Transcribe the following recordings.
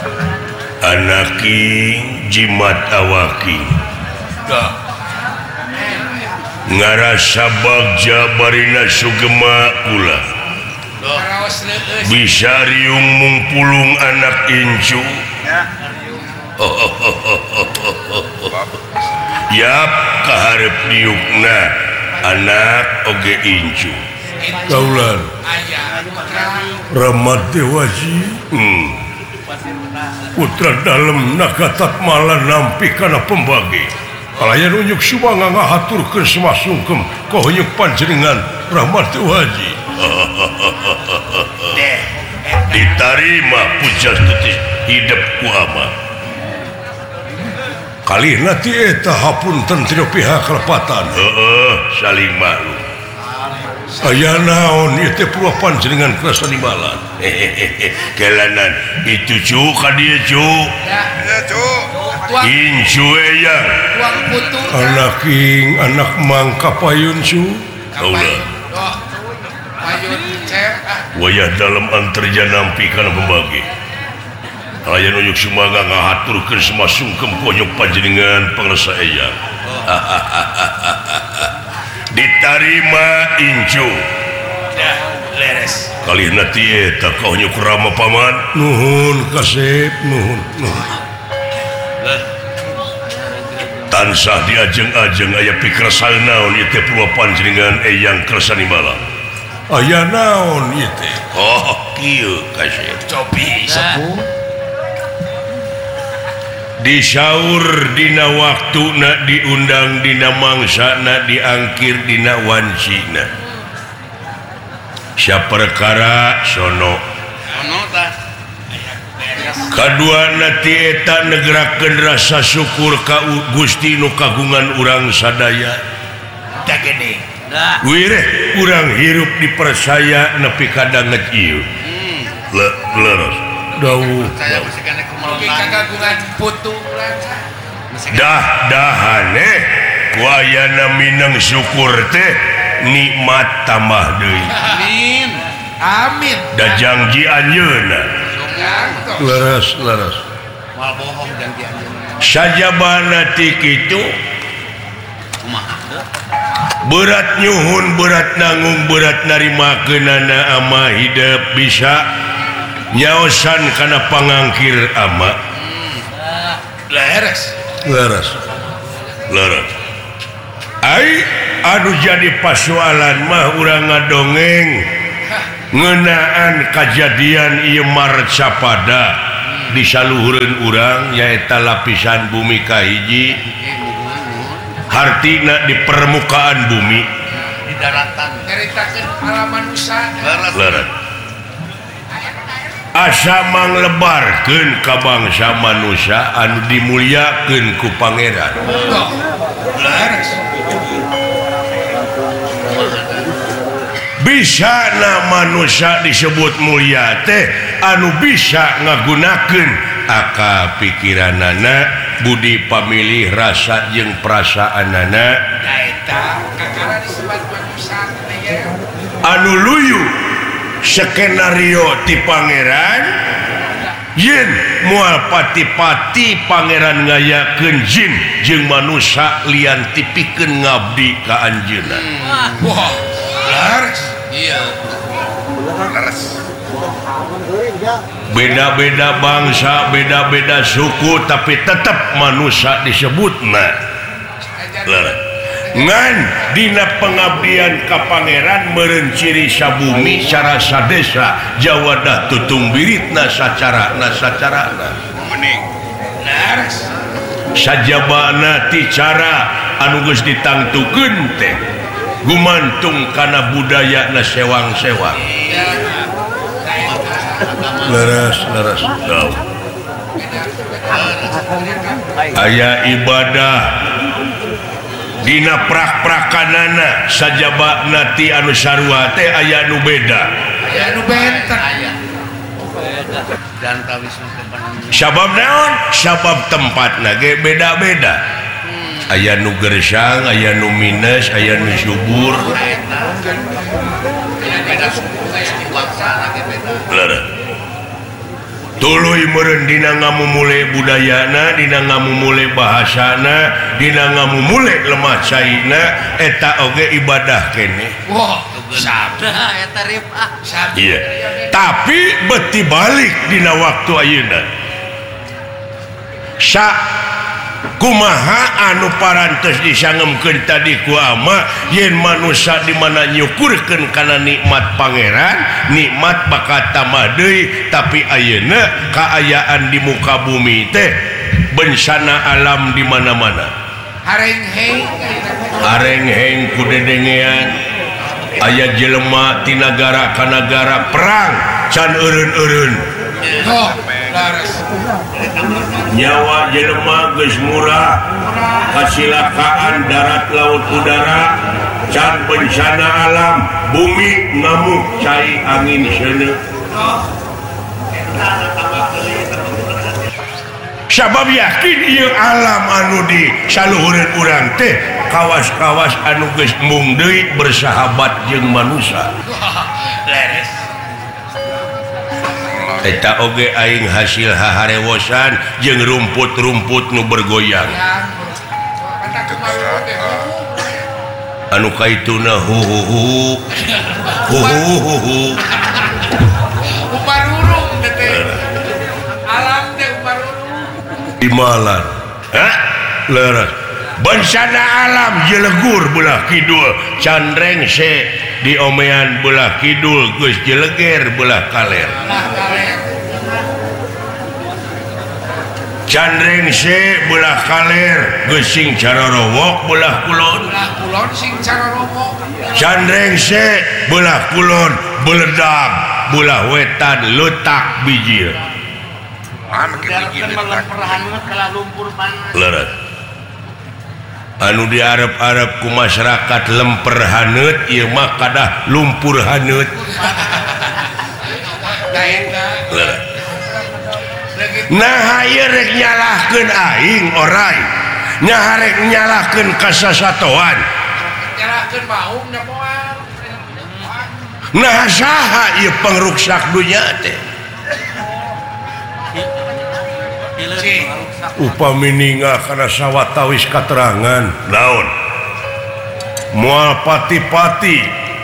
Anaki jimat awaki ngarasa bagja barina sugema kula bisa riung mungpulung anak incu yap kaharep diukna anak oge incu kaulan Ramat Dewaji putra dalam nagatat malah nampi kana pembagi kalayan unyuk subanga ngahaturkeun semasungkem kohonyuk panjenengan Ramat Dewaji diterima pujas tutis hidup ku ama kali nanti eta hapunten tina pihak kelepatan saling malu aya naon ieu teh puluh panjenengan kerasa nimbalan kelanan itu cu ka dieu cu incu ya anak king anak mangka payun cu kaulah wayah dalam antarja nampi kana pembagi aya nuyuk sumaga ngahaturkeun semasungkem ponyok panjenengan pangrasa eyang diterima incu leres kali nanti eta kaunyuk rama paman nuhun kasep nuhun tansah diajeng-ajeng aya pikrasal naon ieu teh puluh panjenengan eyang kersa nimbalan aya naon ieu teh oh kieu kasep cobi sepuh disaur dina waktuna diundang dina mangsana diangkir dina wansina sia perkara sono kadua nati eta negerakeun rasa syukur ka Gusti nu kagungan urang sadaya da gede wireh urang hirup dipercaya nepi ka danget ieu leres dawuh dah-dahane kuayana minang syukur teh nikmat tambah deui amin amin da janji anjeunna leres moal bohong janji anjeunna sajabana ti kitu berat nyuhun berat nanggung berat narimakeunana ama hidup bisa nyaosan kana pangangkir ama leres ai anu jadi pasoalan mah urang ngadongeng ngeunaan kajadian ieu marcapada di saluhureun urang nyaeta lapisan bumi kahiji hartina di permukaan bumi di daratan nyaritakeun alam manusia leres asa manglebarkeun ka bangsa manusia anu dimuliakeun ku pangeran bisa na manusia disebut mulia teh anu bisa ngagunakeun akal pikiranana budi pamilih rasa jeung perasaanana anu luyu skenario ti pangeran yen moal pati-pati pangeran ngayakeun jin jeung manusia lian tipikeun ngabdi ka anjeunna wah laras iya laras beda-beda bangsa beda-beda suku tapi tetap manusia disebutna laras ngan dina pengabdian ka pangeran meureun ciri sabumi cara sadesa jawadah tutung biritna sacarana mending laras sajabana ti cara anu geus ditangtukeun teh gumantung kana budayana sewang-sewang leres aya ibadah dina prak-prakanana sajabana ti anu sarua teh aya nu beda aya nu benteng dan tawisna sabab naon sabab tempatna ge beda-beda aya nu gersang aya nu minus aya nu subur beda suku istiqlaksana ge beda tuluy meureun dina ngamumule budayana, dina ngamumule bahasana, dina ngamumule lemah caina, eta oge ibadah keneh. Wah, sabda eta rifah. Iya. Tapi beti balik dina waktu ayeuna. Kumaha anu parantos disangemkeun tadi ku ama yen manusia di mana nyukurkeun kana nikmat pangeran, nikmat bakat tambah deui, tapi ayeuna kaayaan di muka bumi teh bencana alam di mana-mana. Harengheng ku dedengean. Aya jelema ti nagara ka nagara perang can eureun-eureun. Nyawa jelema geus murah, kasilakaan darat laut udara, can bencana alam, bumi ngamuk cai angin seuneu. Sabab yakin ieu alam anu di saluhureun urang teh kawas-kawas anu geus mung deui bersahabat jeung manusia. Eta oge aing hasil haharewosan jeung rumput-rumput nu bergoyang. Anu kaituna huhuhu. Uparurung teh. Alam teh uparurung. Imalan. Hah? Leres. Bencana alam jelegur belah kidul, candreng se diomean belah kidul geus jeleger belah kaler. Candreng se belah kaler geus sing carorowok belah kulon. Belah kulon sing carorowok. Candreng se belah kulon beledag belah wetan letak bijil. Leres. Anu diarep-arep ku masyarakat lemper haneut ieu mah kadah lumpur haneut. Nah haye rek nyalahkeun aing oray. Nya rek nyalahkeun ka sasatoan. Nyalahkeun maung nya moal. Nah saha ieu pangruksak dunya teh? Upami ninggal kana sawatawis katerangan naon moal pati-pati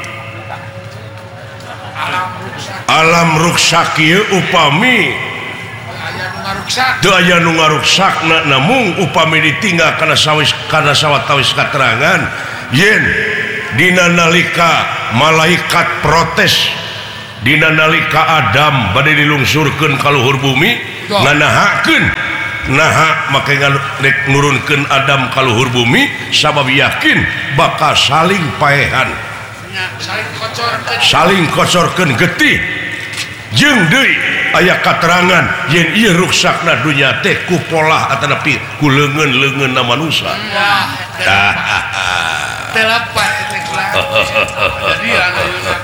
alam ruksak ieu upami teu aya nu ngaruksakna namung upami ditinggal kana sawatawis katerangan yen dina nalika malaikat protes dina nalika Adam bade dilungsurkeun ka luhur bumi nganahakeun naha make ngarek nurunkeun Adam ka luhur bumi sabab yakin bakal saling paehan saling kocorkeun getih jeung deui aya katerangan yen ieu ruksakna dunya teh ku polah atanapi ku leungeun-leungeunna manusia. Telapat teh lah. Jadi anu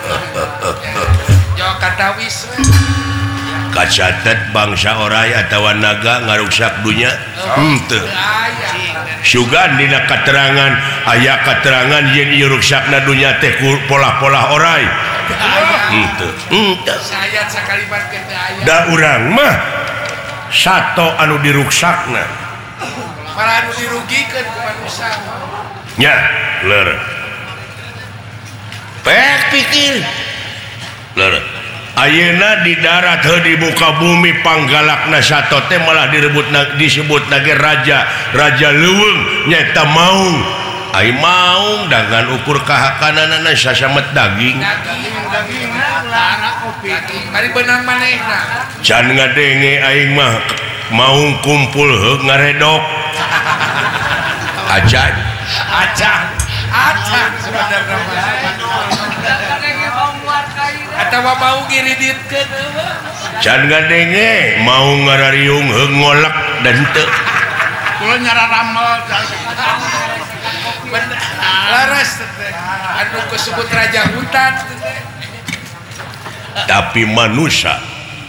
yo katawis kacatet bangsa oray atawa naga ngaruksak dunya henteu. Sugan dina katerangan aya katerangan yen ieu ruksakna dunya teh ku polah-polah oray. Henteu. Sayat sakalimat teh aya. Da urang mah sato anu diruksakna. Para anu dirugikeun ku manusia. Nya, leureuh. Pek pikir. Leureuh. Ayeuna di darat di muka bumi panggalakna sato teh malah disebut ge raja leuweung nyaeta maung. Ai maung dengan ukur kahakanana sasamet daging. Daging lara kopi. Bari beunang manehna. Can ngadenge aing mah maung kumpul heug ngaredok. Acan sebenarnya atawa mau ngiriditkeun can ngadenge mau ngarariung heug ngolek dan teu kula nyararamel laras anu kesebut raja hutan tapi manusia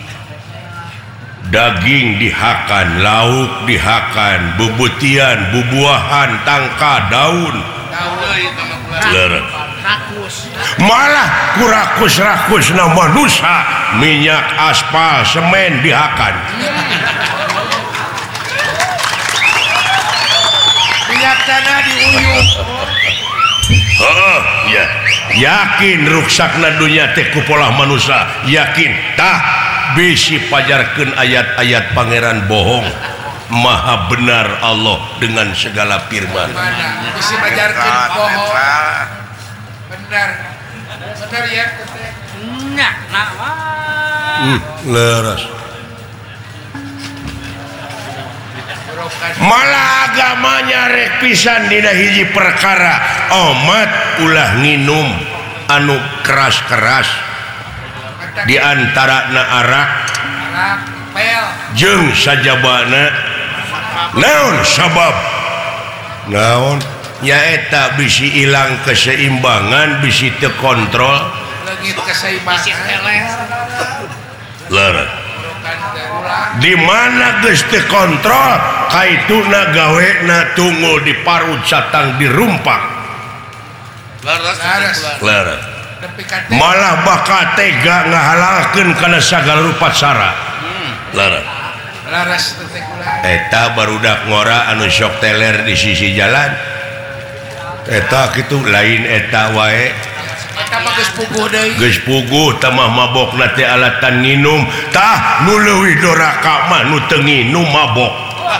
daging dihakan, lauk dihakan, bubutian, bubuahan, tangka, daun. Leureuh. malah kurakus-rakusna manusia minyak aspal semen dihakan minyak tanah diuyup ya yakin ruksakna dunia teh ku pola manusia yakin tah bisi pajarkeun ayat-ayat pangeran bohong maha benar Allah dengan segala firman bisi pajarkeun bohong benar ya leres malah agamanya rek pisan dina hiji perkara omat ulah nginum anu keras-keras di antara na arak jeung sajabana naon sabab naon nyaeta bisi ilang keseimbangan bisi teu kontrol leungit keseimbangan leres di mana geus teu kontrol kaituna gawena tunggu di parut satang dirumpak leres malah bakal tega ngahalalkeun kana sagala rupa cara leres eta barudak ngora anu sok teler di sisi jalan eta kitu lain eta wae geus puguh tamah mabokna teh alatan nginum tah nu leuwih doraka mah nu teu nginum mabok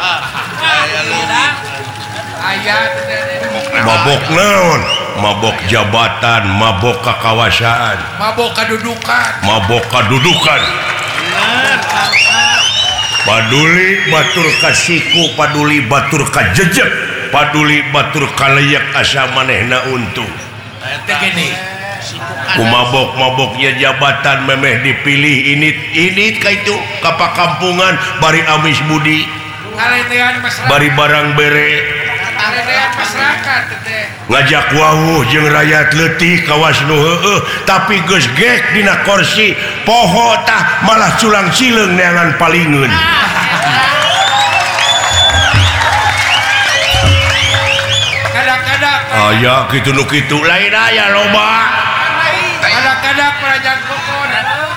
mabok naon mabok jabatan mabok kekawasaan mabok kadudukan paduli batur ka siku paduli batur ka jejeg paduli batur ka leyak asa manehna untung mabok-maboknya jabatan memeh dipilih ini kaitu kapakampungan bari amis budi bari barang bere ngajak wawuh jeung rakyat letih kawas nu heueuh tapi geus gek dina kursi poho tah malah culang cileung neangan palingeun kadang-kadang aya kitu nu kitu lain aya loba kadang-kadang perajaan kokon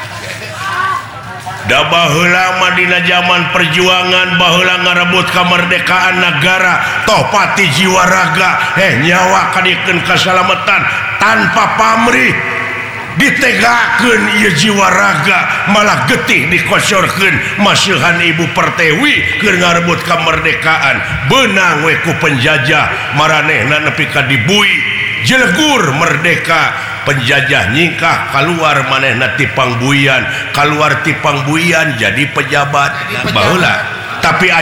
da baheula mah dina zaman perjuangan baheula ngarebut kamardekaan negara toh pati jiwa raga nyawa kadikeun kasalamatan tanpa pamrih ditegakeun ieu jiwa raga malah getih dikosorkeun masihan ibu pertiwi keur ngarebut kamardekaan beunang we ku penjajah maranehna nepi ka dibui jelegur merdeka penjajah nyingkah keluar manehna ti pangbuian keluar ti pangbuian jadi pejabat baheula tapi